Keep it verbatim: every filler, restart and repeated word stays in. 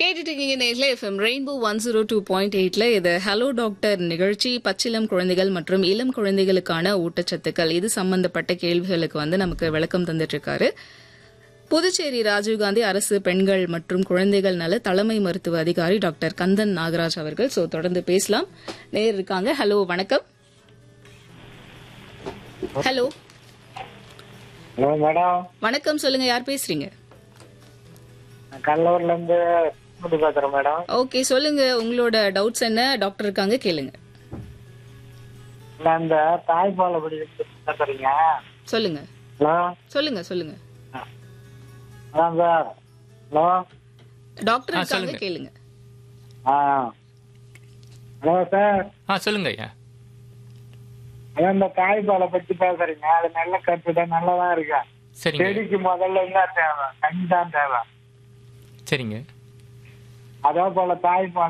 கேட்டுட்டு இருக்கீங்க நேர்ல FM rainbow one zero two point எயிட்ல இது ஹலோ டாக்டர் நிகழ்ச்சி. பச்சிளம் குழந்தைகள் மற்றும் இளம் குழந்தைகளுக்கான ஊட்டச்சத்துக்கள் இது சம்பந்தப்பட்ட கேள்விகளுக்கு வந்து நமக்கு விளக்கம் தந்துட்டு இருக்காரு புதுச்சேரி ராஜீவ்காந்தி அரசு பெண்கள் மற்றும் குழந்தைகள் நல தலைமை மருத்துவ அதிகாரி டாக்டர் கந்தன் நாகராஜ் அவர்கள். சோ தொடர்ந்து பேசலாம். நேர் இருக்காங்க. ஹலோ, வணக்கம். Hello hello madam. வணக்கம், சொல்லுங்க, யார் பேசுறீங்க? கல்லூர்ல இருந்து பேசுறேன் மேடம். ஓகே, சொல்லுங்க, உங்களோட டவுட்ஸ் என்ன? டாக்டர் இருக்காங்க, கேளுங்க. அந்த தாய்ப்பாலை படி பேசுறீங்க. சொல்லுங்க. ஹலோ, சொல்லுங்க சொல்லுங்க அதான் சார். ஹலோ, டாக்டர் ஆ, இருக்காங்க, சொல்லுங்க. கேளுங்க. ஆ ஹலோ சார். ஆ சொல்லுங்க ஐயா. அதான் இந்த தாய்ப்பாலை பத்தி பேசுறீங்க. அது நல்ல கருத்து தான், நல்லதான் இருக்கு. சரிங்க செடிக்கு முதல்ல என்ன தேவை? தண்ணி தான் தேவை. சரிங்க அதே போல தாய்ப்பால்